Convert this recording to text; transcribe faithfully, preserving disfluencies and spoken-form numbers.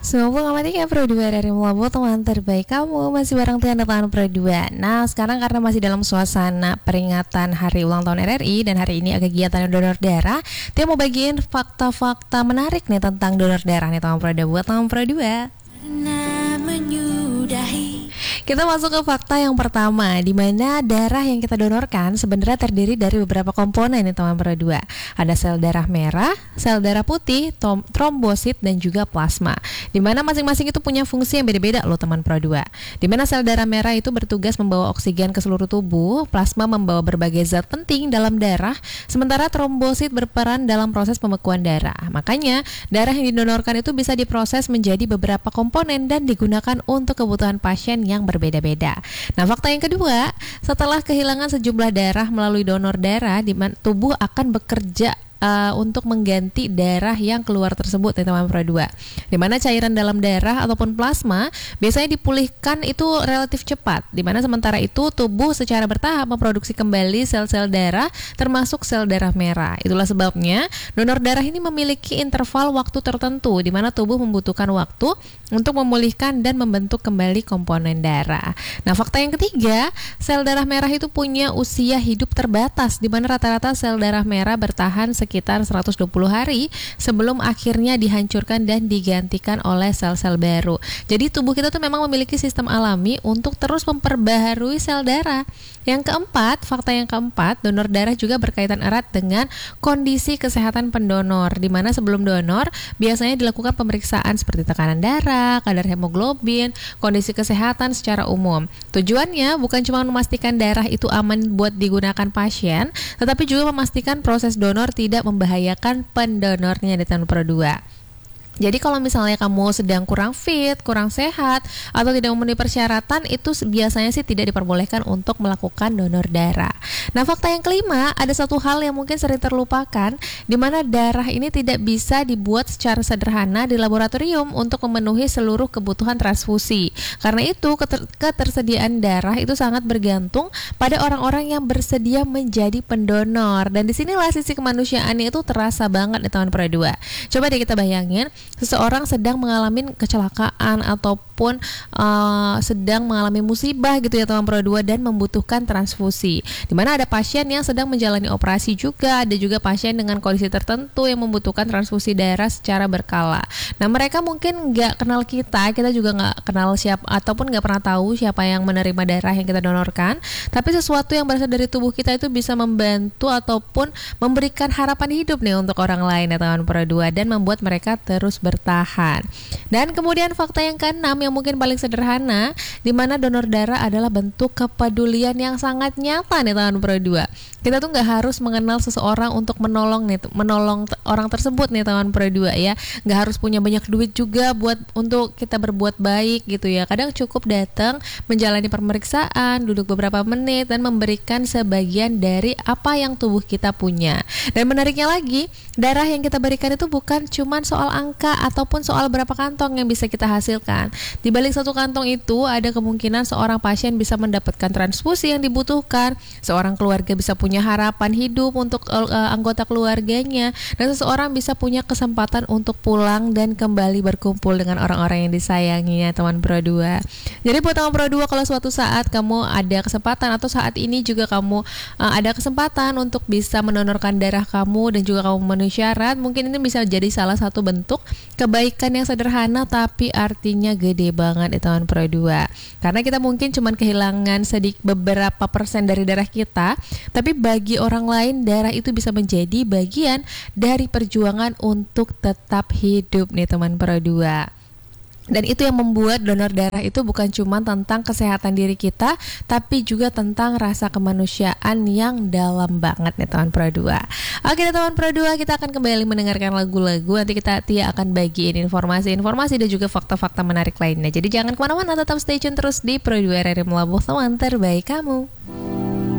sembilan puluh koma tiga Pro dua dari Melabu, teman terbaik kamu. Masih bareng Tiana Teman Pro dua. Nah, sekarang karena masih dalam suasana peringatan Hari Ulang Tahun R R I dan hari ini ada kegiatan donor darah, Tia mau bagiin fakta-fakta menarik nih tentang donor darah nih teman Pro dua buat teman Pro dua. Kita masuk ke fakta yang pertama, di mana darah yang kita donorkan sebenarnya terdiri dari beberapa komponen nih teman Pro dua. Ada sel darah merah, sel darah putih, tom- trombosit dan juga plasma. Di mana masing-masing itu punya fungsi yang beda-beda loh teman Pro dua. Di mana sel darah merah itu bertugas membawa oksigen ke seluruh tubuh, plasma membawa berbagai zat penting dalam darah, sementara trombosit berperan dalam proses pembekuan darah. Makanya, darah yang didonorkan itu bisa diproses menjadi beberapa komponen dan digunakan untuk kebutuhan pasien yang berbeda-beda. Nah, fakta yang kedua, setelah kehilangan sejumlah darah melalui donor darah, di mana tubuh akan bekerja Uh, untuk mengganti darah yang keluar tersebut ya teman Pro dua. Di mana cairan dalam darah ataupun plasma biasanya dipulihkan itu relatif cepat. Di mana sementara itu tubuh secara bertahap memproduksi kembali sel-sel darah termasuk sel darah merah. Itulah sebabnya donor darah ini memiliki interval waktu tertentu di mana tubuh membutuhkan waktu untuk memulihkan dan membentuk kembali komponen darah. Nah, fakta yang ketiga, sel darah merah itu punya usia hidup terbatas di mana rata-rata sel darah merah bertahan sekitar seratus dua puluh hari sebelum akhirnya dihancurkan dan digantikan oleh sel-sel baru. Jadi tubuh kita tuh memang memiliki sistem alami untuk terus memperbaharui sel darah. Yang keempat, fakta yang keempat, donor darah juga berkaitan erat dengan kondisi kesehatan pendonor, di mana sebelum donor biasanya dilakukan pemeriksaan seperti tekanan darah, kadar hemoglobin, kondisi kesehatan secara umum. Tujuannya bukan cuma memastikan darah itu aman buat digunakan pasien, tetapi juga memastikan proses donor tidak membahayakan pendonornya di tahun Pro dua. Jadi kalau misalnya kamu sedang kurang fit, kurang sehat, atau tidak memenuhi persyaratan, itu biasanya sih tidak diperbolehkan untuk melakukan donor darah. Nah, fakta yang kelima, ada satu hal yang mungkin sering terlupakan, di mana darah ini tidak bisa dibuat secara sederhana di laboratorium untuk memenuhi seluruh kebutuhan transfusi. Karena itu, keter- ketersediaan darah itu sangat bergantung pada orang-orang yang bersedia menjadi pendonor. Dan disinilah sisi kemanusiaannya itu terasa banget di tahun Pro dua. Coba deh kita bayangin, seseorang sedang mengalami kecelakaan ataupun uh, sedang mengalami musibah gitu ya teman Pro dua dan membutuhkan transfusi. Di mana ada pasien yang sedang menjalani operasi juga, ada juga pasien dengan kondisi tertentu yang membutuhkan transfusi darah secara berkala. Nah, mereka mungkin nggak kenal kita, kita juga nggak kenal siapa ataupun nggak pernah tahu siapa yang menerima darah yang kita donorkan. Tapi sesuatu yang berasal dari tubuh kita itu bisa membantu ataupun memberikan harapan hidup nih untuk orang lain ya teman Pro dua dan membuat mereka terus bertahan. Dan kemudian fakta yang keenam yang mungkin paling sederhana, di mana donor darah adalah bentuk kepedulian yang sangat nyata nih teman Pro dua. Kita tuh nggak harus mengenal seseorang untuk menolong nih, menolong t- orang tersebut nih teman Pro dua ya. Nggak harus punya banyak duit juga buat untuk kita berbuat baik gitu ya. Kadang cukup datang, menjalani pemeriksaan, duduk beberapa menit dan memberikan sebagian dari apa yang tubuh kita punya. Dan menariknya lagi, darah yang kita berikan itu bukan cuma soal angka ataupun soal berapa kantong yang bisa kita hasilkan. Di balik satu kantong itu ada kemungkinan seorang pasien bisa mendapatkan transfusi yang dibutuhkan, seorang keluarga bisa punya harapan hidup untuk uh, anggota keluarganya, dan seseorang bisa punya kesempatan untuk pulang dan kembali berkumpul dengan orang-orang yang disayanginya teman Pro dua. Jadi buat teman Pro dua, kalau suatu saat kamu ada kesempatan atau saat ini juga kamu uh, ada kesempatan untuk bisa mendonorkan darah kamu dan juga kamu memenuhi syarat, mungkin ini bisa jadi salah satu bentuk kebaikan yang sederhana tapi artinya gede banget di tahun Pro dua. Karena kita mungkin cuma kehilangan sedikit beberapa persen dari darah kita, tapi bagi orang lain darah itu bisa menjadi bagian dari perjuangan untuk tetap hidup nih teman Pro dua. Dan itu yang membuat donor darah itu bukan cuma tentang kesehatan diri kita, tapi juga tentang rasa kemanusiaan yang dalam banget nih teman Pro dua. Oke teman Pro dua, kita akan kembali mendengarkan lagu-lagu. Nanti kita Tia akan bagiin informasi-informasi dan juga fakta-fakta menarik lainnya. Jadi jangan kemana-mana, tetap stay tune terus di Pro dua R R I Melabuh, teman terbaik kamu.